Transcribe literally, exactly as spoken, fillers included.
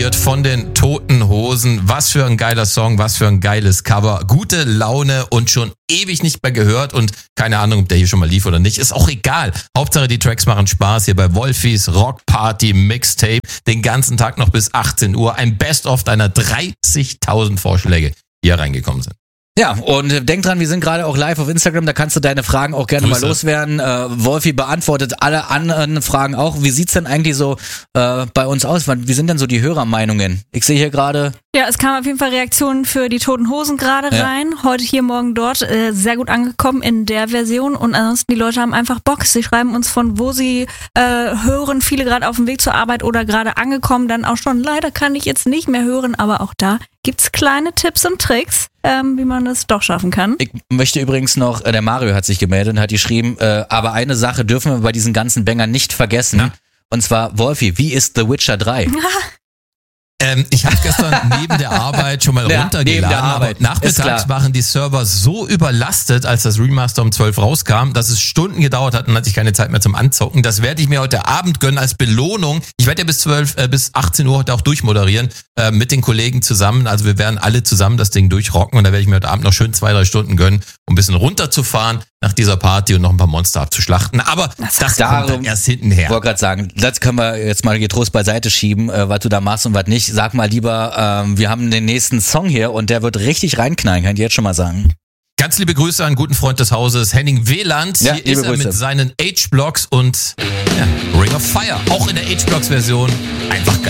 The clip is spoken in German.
kreiert von den Toten Hosen. Was für ein geiler Song, was für ein geiles Cover. Gute Laune und schon ewig nicht mehr gehört und keine Ahnung, ob der hier schon mal lief oder nicht. Ist auch egal. Hauptsache die Tracks machen Spaß hier bei Wolfis Rock Party Mixtape. Den ganzen Tag noch bis achtzehn Uhr. Ein Best-of deiner dreißigtausend Vorschläge, die hier reingekommen sind. Ja, und denk dran, wir sind gerade auch live auf Instagram, da kannst du deine Fragen auch gerne Grüße. mal loswerden. Äh, Wolfi beantwortet alle anderen Fragen auch. Wie sieht's denn eigentlich so äh, bei uns aus? Wie sind denn so die Hörermeinungen? Ich sehe hier gerade... Ja, es kamen auf jeden Fall Reaktionen für die Toten Hosen gerade Ja. rein. Heute hier, morgen dort. Äh, sehr gut angekommen in der Version. Und ansonsten, die Leute haben einfach Bock. Sie schreiben uns, von wo sie äh, hören. Viele gerade auf dem Weg zur Arbeit oder gerade angekommen. Dann auch schon, leider kann ich jetzt nicht mehr hören. Aber auch da gibt's kleine Tipps und Tricks, ähm, wie man das doch schaffen kann. Ich möchte übrigens noch, äh, der Mario hat sich gemeldet und hat geschrieben, äh, aber eine Sache dürfen wir bei diesen ganzen Bängern nicht vergessen. Na? Und zwar, Wolfi, wie ist The Witcher drei? Ähm, ich habe gestern neben der Arbeit schon mal Ja, runtergeladen, neben der Arbeit, aber nachmittags ist klar. waren die Server so überlastet, als das Remaster um zwölf rauskam, dass es Stunden gedauert hat und hatte ich keine Zeit mehr zum Anzocken. Das werde ich mir heute Abend gönnen als Belohnung. Ich werde ja bis zwölf, äh, bis achtzehn Uhr heute auch durchmoderieren äh, mit den Kollegen zusammen. Also wir werden alle zusammen das Ding durchrocken und da werde ich mir heute Abend noch schön zwei, drei Stunden gönnen, um ein bisschen runterzufahren nach dieser Party und noch ein paar Monster abzuschlachten. Aber das, das kommt dann erst hintenher. Ich wollte gerade sagen, das können wir jetzt mal getrost beiseite schieben, äh, was du da machst und was nicht. Sag mal lieber, ähm, wir haben den nächsten Song hier und der wird richtig reinknallen, kann ich jetzt schon mal sagen. Ganz liebe Grüße an einen guten Freund des Hauses, Henning Wieland. Ja, Hier liebe ist er Grüße. mit seinen H-Blocks und ja, Ring of Fire. Auch in der H-Blocks-Version. Einfach geil.